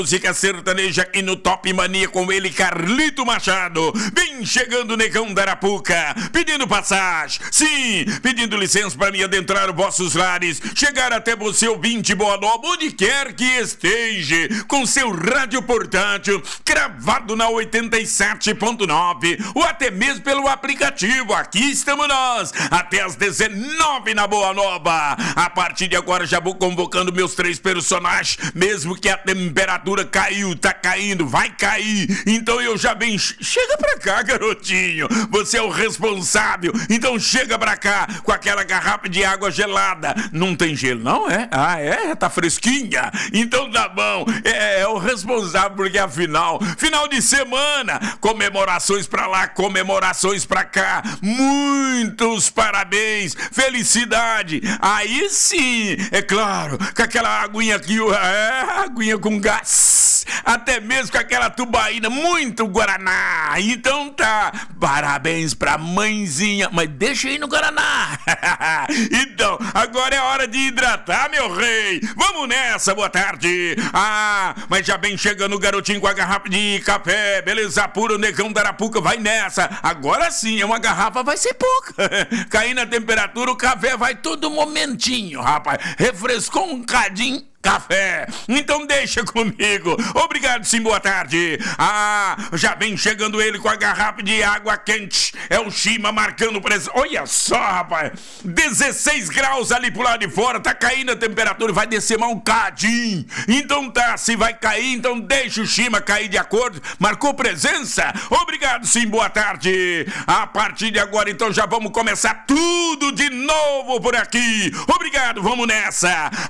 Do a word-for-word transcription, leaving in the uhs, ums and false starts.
Música sertaneja aqui no Top Mania com ele, Carlito Machado. Vem chegando, negão da Arapuca, pedindo passagem, sim, pedindo licença para me adentrar os vossos lares, chegar até você, ouvinte boa nova, onde quer que esteja, com seu rádio portátil, cravado na oitenta e sete ponto nove, ou até mesmo pelo aplicativo. Aqui estamos nós, até as dezenove na Boa Nova. A partir de agora já vou convocando meus três personagens, mesmo que a temperatura caiu, tá caindo, vai cair, então eu já bem, chega pra cá, garotinho, você é o responsável, então chega pra cá com aquela garrafa de água gelada. Não tem gelo não, é? Ah, é? Tá fresquinha? Então tá bom, é, é o responsável, porque afinal, final de semana, comemorações pra lá, comemorações pra cá, muitos parabéns, felicidade, aí sim, é claro, com aquela aguinha aqui, é, aguinha com gás, até mesmo com aquela tubaína, muito Guaraná. Então tá, parabéns pra mãezinha, mas deixa aí no Guaraná. Então, agora é hora de hidratar, meu rei. Vamos nessa, boa tarde. Ah, mas já vem chegando o garotinho com a garrafa de café, beleza pura, o negão da Arapuca, vai nessa. Agora sim, uma garrafa vai ser pouca. Cair na temperatura, o café vai todo momentinho, rapaz. Refrescou um cadinho, café, então deixa comigo. Obrigado, sim, boa tarde. Ah, já vem chegando ele com a garrafa de água quente. É o Shima marcando presença. Olha só, rapaz, dezesseis graus ali pro lado de fora. Tá caindo a temperatura, vai descer mais um cadinho. Então tá, se vai cair, então deixa o Shima cair de acordo. Marcou presença? Obrigado, sim, boa tarde. A partir de agora, então já vamos começar tudo de novo por aqui. Obrigado, vamos nessa.